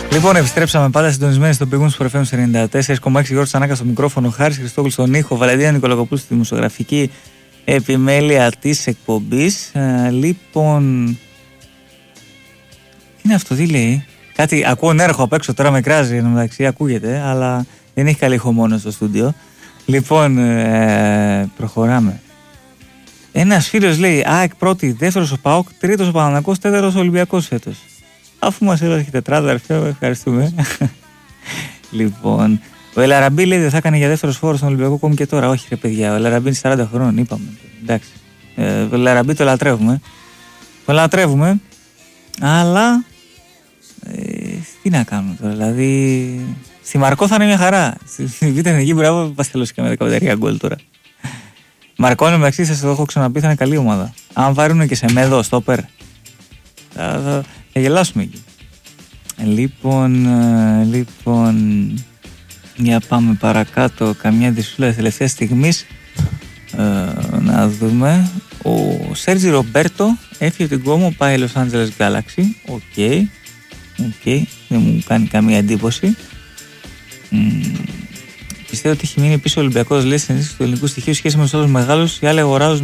Λοιπόν, επιστρέψαμε πάντα συντονισμένοι στον Big Wings FM 94,6. Γιώργος Τσανάκας στο μικρόφωνο, Χάρης Χριστόγλου στον ήχο, Βαλεντίνα Νικολακοπούλου στη δημοσιογραφική επιμέλεια της εκπομπής. Λοιπόν, τι είναι αυτό, τι λέει? Κάτι ακούω νέρχο απ' έξω, τώρα με κράζει, εν τω μεταξύ ακούγεται, αλλά δεν έχει καλή ηχό μόνο στο στούντιο. Λοιπόν, προχωράμε. Ένας φίλος λέει: ΑΕΚ πρώτη, δεύτερος ο ΠΑΟΚ, τρίτος ο Παναθηναϊκός, τέταρτος ο Ολυμπιακός φέτος. Αφού μας έδωσε τετράδα, αρχαίο, ευχαριστούμε. Λοιπόν, ο Ελαραμπή λέει: δεν θα έκανε για δεύτερο φόρο στον Ολυμπιακό ακόμη και τώρα. Όχι, ρε παιδιά, ο Ελαραμπή είναι 40 χρόνων, είπαμε. Εντάξει. Ο Ελαραμπή το λατρεύουμε. Το λατρεύουμε, αλλά τι να κάνουμε τώρα, δηλαδή. Στη Μαρκό θα είναι μια χαρά. Στη Β' Εθνική μπράβο, πας και με 15 γκολ τώρα. Μαρκό είναι μεταξύ σας, το έχω ξαναπεί, θα είναι καλή ομάδα. Αν βάρουν και σε μέδο, στόπερ, θα γελάσουμε εκεί. Λοιπόν, για πάμε παρακάτω. Καμιά δυσούλα της τελευταίας στιγμής. Να δούμε. Ο Σέρτζι Ρομπέρτο έφυγε την Κόμο, πάει Los Angeles Galaxy. Οκ. Δεν μου κάνει καμία εντύπωση. Πιστεύω ότι έχει μείνει πίσω ο Ολυμπιακός, λέει, στην ενίσχυση του ελληνικού στοιχείου σχέση με τους άλλους μεγάλους. Οι άλλοι αγοράζουν